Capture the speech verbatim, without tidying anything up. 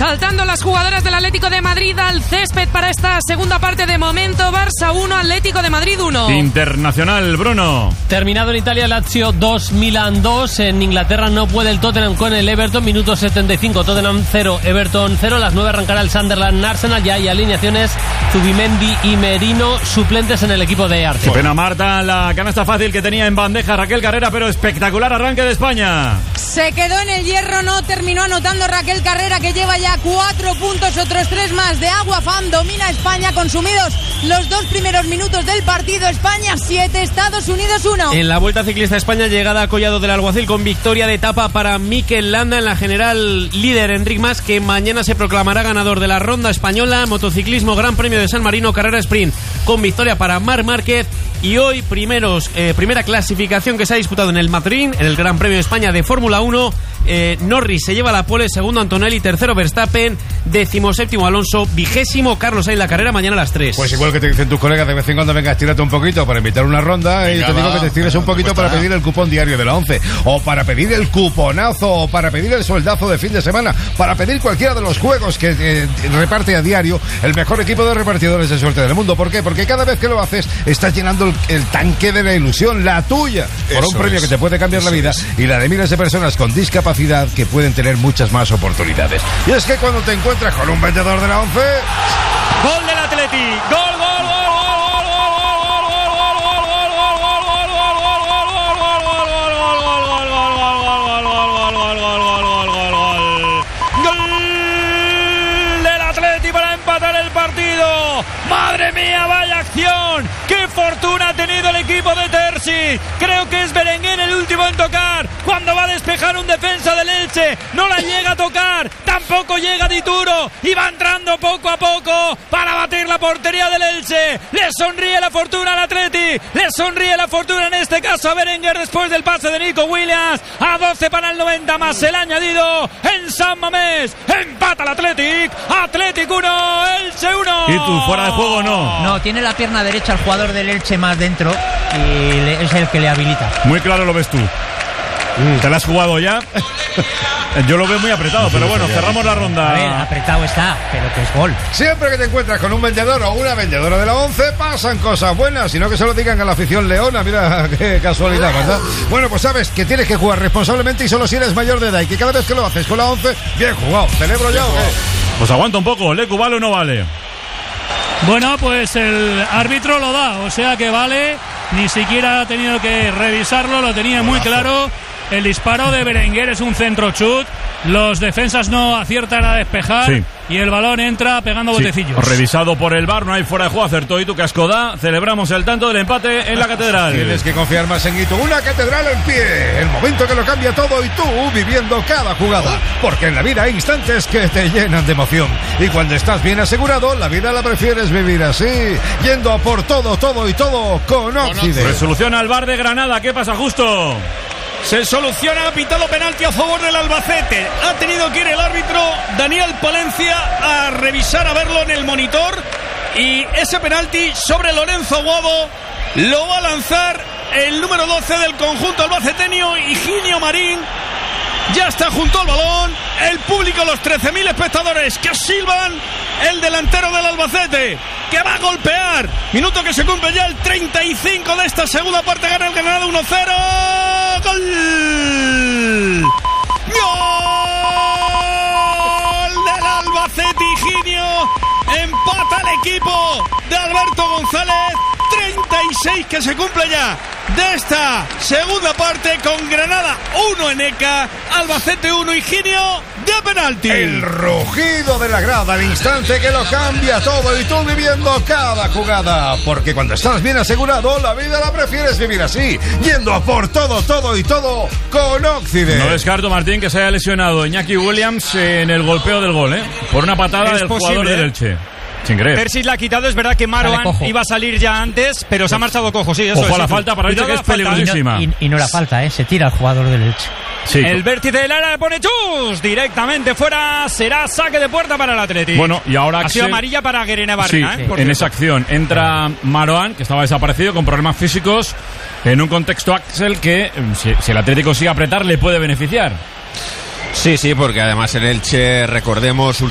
Saltando las jugadoras del Atlético de Madrid al césped para esta segunda parte. De momento, Barça uno, Atlético de Madrid uno. Internacional, Bruno. Terminado en Italia, Lazio dos, Milan dos. En Inglaterra no puede el Tottenham con el Everton. Minuto setenta y cinco, Tottenham cero, Everton cero. Las nueve arrancará el Sunderland Arsenal. Ya hay alineaciones: Zubimendi y Merino, suplentes en el equipo de Arce. Qué pena, Marta, la canasta fácil que tenía en bandeja Raquel Carrera, pero espectacular arranque de España. Se quedó en el hierro, no terminó anotando Raquel Carrera, que lleva ya cuatro puntos, otros tres más de Aguafam. Domina España, consumidos los dos primeros minutos del partido. España siete, Estados Unidos uno. En la Vuelta Ciclista España, llegada a Collado del Alguacil con victoria de etapa para Mikel Landa. En la general, líder Enric Mas, que mañana se proclamará ganador de la Ronda Española. Motociclismo, Gran Premio de San Marino, carrera sprint con victoria para Marc Márquez. Y hoy primeros, eh, primera clasificación que se ha disputado en el Madrid, en el Gran Premio de España de Fórmula uno. eh, Norris se lleva la pole, segundo Antonelli, tercero Verstappen, decimoséptimo Alonso, vigésimo Carlos Sainz. La carrera mañana a las tres. Pues igual que te dicen tus colegas, de vez en cuando venga, estírate un poquito para invitar una ronda. Venga, y te digo va, que te estires un poquito para pedir el cupón diario de la once, o para pedir el cuponazo, o para pedir el sueldazo de fin de semana, para pedir cualquiera de los juegos que eh, reparte a diario el mejor equipo de repartidores de suerte del mundo. ¿Por qué? Porque cada vez que lo haces estás llenando el, el tanque de la ilusión, la tuya, por un premio es. que te puede cambiar la vida es. y la de miles de personas con discapacidad que pueden tener muchas más oportunidades. Y es que cuando te encuentras con un vendedor de la once... ¡Gol del Atleti! ¡Gol, gol, gol! ¡Madre mía, vaya acción! ¡Qué fortuna ha tenido el equipo de Terzi! Creo que es Berenguer el último en tocar. Cuando va a despejar un defensa del Elche, no la llega a tocar. Tampoco llega Dituro. Y va entrando poco a poco para batir la portería del Elche. Le sonríe la fortuna al Atleti. Le sonríe la fortuna en este caso a Berenguer después del pase de Nico Williams. A doce para el noventa más el añadido en San Mamés. Empata el Athletic. Athletic uno, Elche uno. ¿Y tú fuera de juego no? No, tiene la pierna derecha el jugador del Elche más dentro y le, es el que le habilita. Muy claro lo ves tú. Mm. ¿Te la has jugado ya? Yo lo veo muy apretado, pero bueno, cerramos la ronda. A ver, apretado está, pero que es gol. Siempre que te encuentras con un vendedor o una vendedora de la once, pasan cosas buenas, sino que se lo digan a la afición leona. Mira qué casualidad, ¿verdad? Bueno, pues sabes que tienes que jugar responsablemente y solo si eres mayor de edad, y que cada vez que lo haces con la once, bien jugado. ¿Celebro ya o qué? Pues aguanta un poco, ¿Lecu vale o no vale? Bueno, pues el árbitro lo da, o sea que vale, ni siquiera ha tenido que revisarlo, lo tenía muy claro. El disparo de Berenguer es un centro chut, los defensas no aciertan a despejar, sí. Y el balón entra pegando sí. botecillos. Revisado por el V A R, no hay fuera de juego, acertó y tú casco da. Celebramos el tanto del empate en la catedral. Tienes que confiar más en Itu, una catedral en pie, el momento que lo cambia todo y tú viviendo cada jugada, porque en la vida hay instantes que te llenan de emoción y cuando estás bien asegurado, la vida la prefieres vivir así, yendo a por todo, todo y todo con Oxide. Resolución al V A R de Granada, ¿qué pasa, Justo? Se soluciona, ha pitado penalti a favor del Albacete. Ha tenido que ir el árbitro Daniel Palencia a revisar, a verlo en el monitor. Y ese penalti sobre Lorenzo Aguado lo va a lanzar el número doce del conjunto albaceteño, Higinio Marín. Ya está junto al balón. El público, los trece mil espectadores que silban. El delantero del Albacete, que va a golpear. Minuto que se cumple ya el treinta y cinco de esta segunda parte. Gana el Granada uno cero. ¡Gol! ¡Gol del Albacete! Higinio empata el equipo de Alberto González. treinta y seis que se cumple ya de esta segunda parte, con Granada uno en Eca, Albacete uno, Higinio de penalti. El rugido de la grada, el instante que lo cambia todo y tú viviendo cada jugada, porque cuando estás bien asegurado, la vida la prefieres vivir así, yendo a por todo, todo y todo con Oxide. No descarto, Martín, que se haya lesionado Iñaki Williams en el golpeo del gol, ¿eh? Por una patada es del posible, jugador del Elche. Sin creer. Persis la ha quitado, es verdad que Marouane iba a salir ya antes, pero se ha marchado cojo, sí, eso Ojo es. a la falta para Elche, que es peligrosísima. Y no, y, y no la falta, ¿eh? Se tira el jugador del Elche. Sí. El vértice del área le pone chus directamente fuera, será saque de puerta para el Atleti. Bueno, y ahora ha sido amarilla para Guerene Barrena, sí, ¿eh? en cierto. Esa acción entra Marouane, que estaba desaparecido con problemas físicos, en un contexto, Axel, que si, si el Atleti consigue apretar le puede beneficiar. Sí, sí, porque además el Elche, recordemos,